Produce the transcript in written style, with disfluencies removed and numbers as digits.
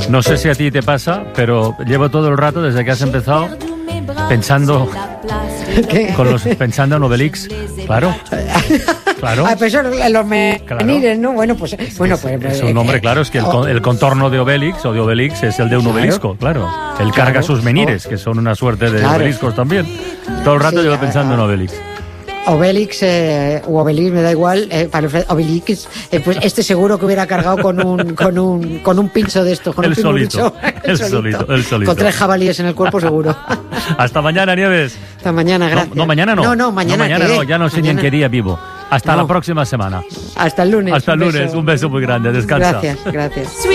No sé si a ti te pasa, pero llevo todo el rato, desde que has empezado, pensando pensando en Obelix. Claro. Pero eso los menires, ¿no? Bueno, pues es un nombre, claro, es que el contorno de Obelix o de Obelix es el de un obelisco, claro. Él carga sus menires, que son una suerte de obeliscos también. Todo el rato llevo pensando en Obelix. Obelix o Obelix, me da igual, para Obelix, pues este seguro que hubiera cargado con un pincho de estos, con el un solito. Con 3 jabalíes en el cuerpo seguro. Hasta mañana, Nieves. Hasta mañana, gracias. Mañana no, mañana ya no sé ni en qué día vivo. Hasta la próxima semana. Hasta el lunes. Un beso muy grande, descansa. Gracias.